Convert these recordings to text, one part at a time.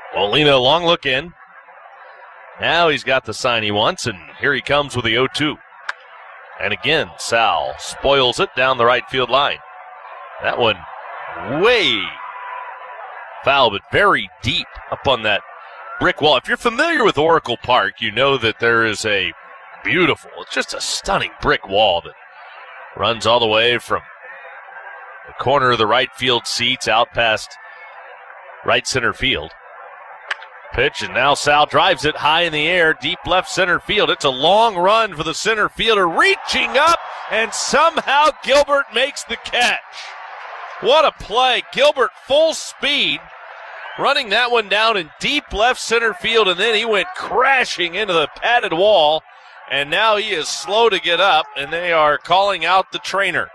Molina, long look in. Now he's got the sign he wants, and here he comes with the 0-2. And again, Sal spoils it down the right field line. That one way foul, but very deep up on that brick wall. If you're familiar with Oracle Park, you know that there is a beautiful, it's just a stunning brick wall that runs all the way from the corner of the right field seats out past right center field. Pitch, and now Sal drives it high in the air, deep left center field. It's a long run for the center fielder, reaching up, and somehow Gilbert makes the catch. What a play. Gilbert full speed, running that one down in deep left center field, and then he went crashing into the padded wall, and now he is slow to get up, and they are calling out the trainer.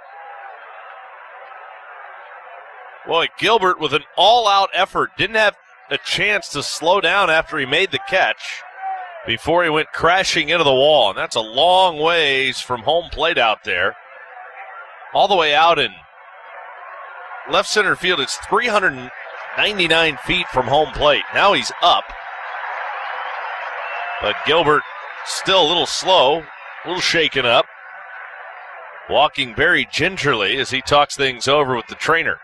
Boy, Gilbert with an all-out effort didn't have a chance to slow down after he made the catch before he went crashing into the wall, and that's a long ways from home plate out there. All the way out in left center field, it's 399 feet from home plate. Now he's up, but Gilbert still a little slow, a little shaken up, walking very gingerly as he talks things over with the trainer.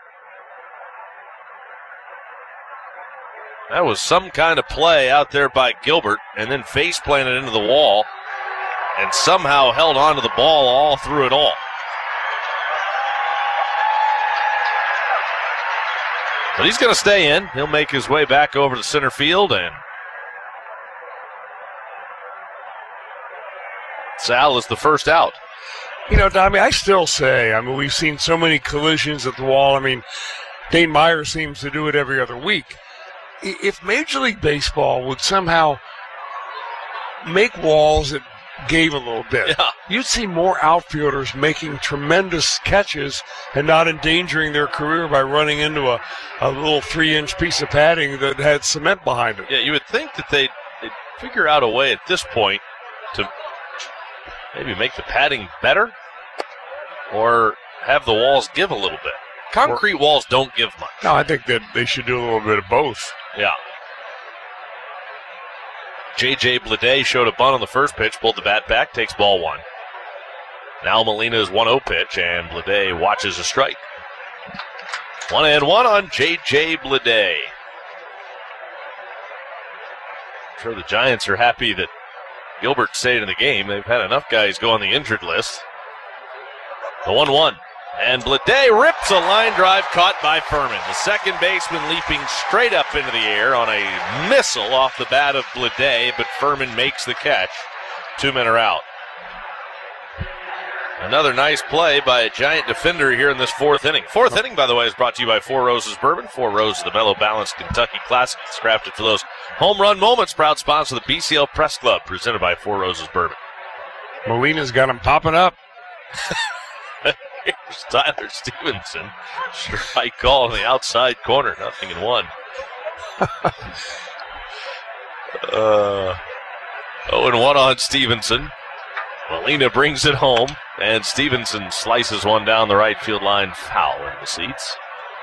That was some kind of play out there by Gilbert, and then face planted into the wall and somehow held on to the ball all through it all. But he's going to stay in. He'll make his way back over to center field, and Sal is the first out. You know, Tommy, I still say, we've seen so many collisions at the wall. Dane Meyer seems to do it every other week. If Major League Baseball would somehow make walls that gave a little bit, you'd see more outfielders making tremendous catches and not endangering their career by running into a little 3-inch piece of padding that had cement behind it. Yeah, you would think that they'd figure out a way at this point to maybe make the padding better or have the walls give a little bit. Concrete walls don't give much. No, I think that they should do a little bit of both. Yeah. J.J. Bleday showed a bunt on the first pitch, pulled the bat back, takes ball one. Now Molina's 1-0 pitch, and Bleday watches a strike. 1-1 on J.J. Bleday. I'm sure the Giants are happy that Gilbert stayed in the game. They've had enough guys go on the injured list. The 1-1. And Bleday rips a line drive caught by Furman. The second baseman leaping straight up into the air on a missile off the bat of Bleday, but Furman makes the catch. 2 men are out. Another nice play by a Giant defender here in this fourth inning. Fourth inning, by the way, is brought to you by Four Roses Bourbon. Four Roses, the mellow balanced Kentucky Classic. It's crafted for those home run moments. Proud sponsor of the BCL Press Club, presented by Four Roses Bourbon. Molina's got him popping up. Here's Tyler Stevenson. Strike call on the outside corner. 0-1. 0-1 on Stevenson. Molina brings it home, and Stevenson slices one down the right field line, foul in the seats.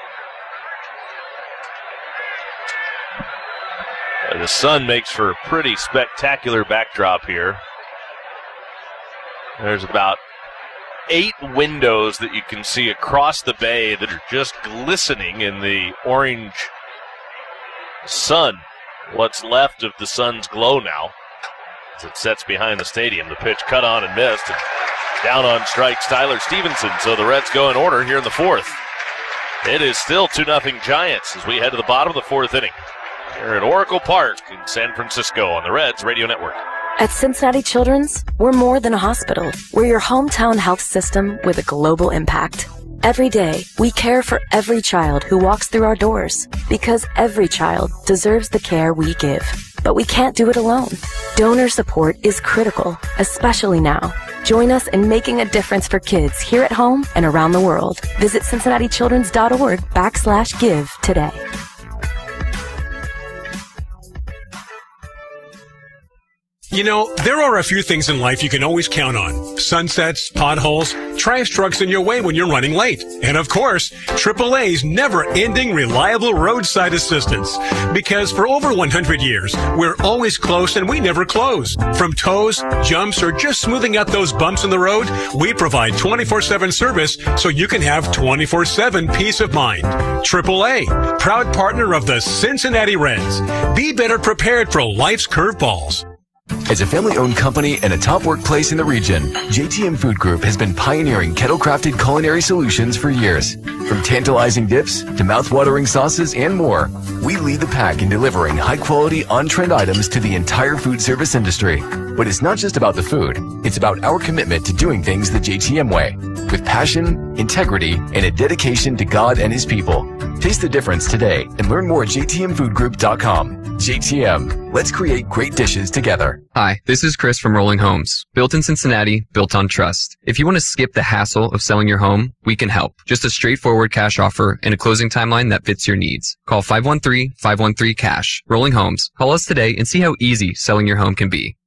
The sun makes for a pretty spectacular backdrop here. There's about 8 windows that you can see across the bay that are just glistening in the orange sun. What's left of the sun's glow now as it sets behind the stadium. The pitch cut on and missed. And down on strikes Tyler Stevenson. So the Reds go in order here in the fourth. It is still 2-0 Giants as we head to the bottom of the fourth inning here at Oracle Park in San Francisco on the Reds Radio Network. At Cincinnati Children's, we're more than a hospital. We're your hometown health system with a global impact. Every day, we care for every child who walks through our doors because every child deserves the care we give. But we can't do it alone. Donor support is critical, especially now. Join us in making a difference for kids here at home and around the world. Visit CincinnatiChildren's.org/give today. You know, there are a few things in life you can always count on. Sunsets, potholes, trash trucks in your way when you're running late. And of course, AAA's never-ending reliable roadside assistance. Because for over 100 years, we're always close and we never close. From tows, jumps, or just smoothing out those bumps in the road, we provide 24/7 service so you can have 24/7 peace of mind. AAA, proud partner of the Cincinnati Reds. Be better prepared for life's curveballs. As a family-owned company and a top workplace in the region, JTM Food Group has been pioneering kettle-crafted culinary solutions for years. From tantalizing dips to mouth-watering sauces and more, we lead the pack in delivering high-quality, on-trend items to the entire food service industry. But it's not just about the food. It's about our commitment to doing things the JTM way, with passion, integrity, and a dedication to God and His people. Taste the difference today and learn more at jtmfoodgroup.com. JTM, let's create great dishes together. Hi, this is Chris from Rolling Homes. Built in Cincinnati, built on trust. If you want to skip the hassle of selling your home, we can help. Just a straightforward cash offer and a closing timeline that fits your needs. Call 513-513-CASH. Rolling Homes. Call us today and see how easy selling your home can be.